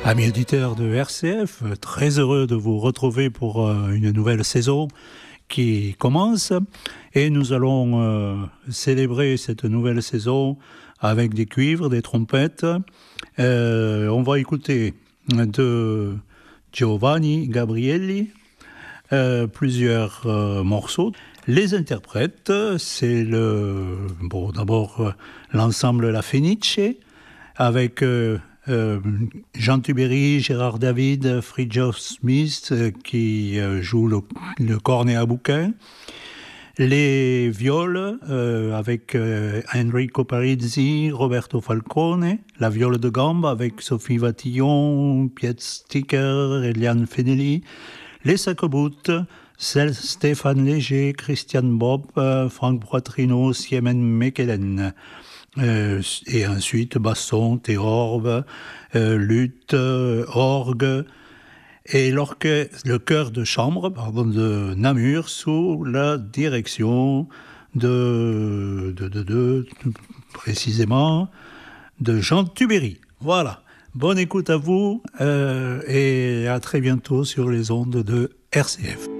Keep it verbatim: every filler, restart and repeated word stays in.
Amis auditeurs de R C F, très heureux de vous retrouver pour euh, une nouvelle saison qui commence et nous allons euh, célébrer cette nouvelle saison avec des cuivres, des trompettes. Euh, on va écouter de Giovanni Gabrielli euh, plusieurs euh, morceaux. Les interprètes, c'est le bon d'abord euh, l'ensemble La Fenice avec euh, Euh, Jean Tubéry, Gérard David, Fridtjof Smith euh, qui euh, joue le, le cornet à bouquin. Les violes euh, avec euh, Enrico Parizzi, Roberto Falcone. La viole de gambe avec Sophie Vatillon, Piet Sticker, Eliane Fenelli. Les sacoboutes, Stéphane Léger, Christian Bob, euh, Franck Poitrino, Siemen Mekelen. Euh, et ensuite basson, théorbe, euh, luth, euh, orgue et le chœur de chambre pardon, de Namur sous la direction de, de, de, de, de précisément de Jean Tubéry. Voilà, bonne écoute à vous euh, et à très bientôt sur les ondes de R C F.